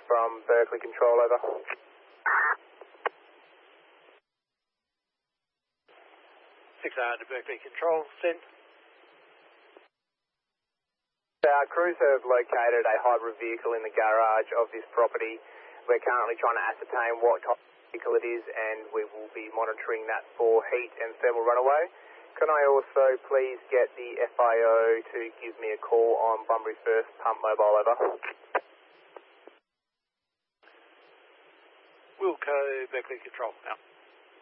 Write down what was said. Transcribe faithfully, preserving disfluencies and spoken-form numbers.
from Berkeley Control, over. six hundred to Berkeley Control, send. Our crews have located a hybrid vehicle in the garage of this property. We're currently trying to ascertain what type of vehicle it is, and we will be monitoring that for heat and thermal runaway. Can I also please get the F I O to give me a call on Bunbury First Pump Mobile, over? Wilco, Berkeley Control, out.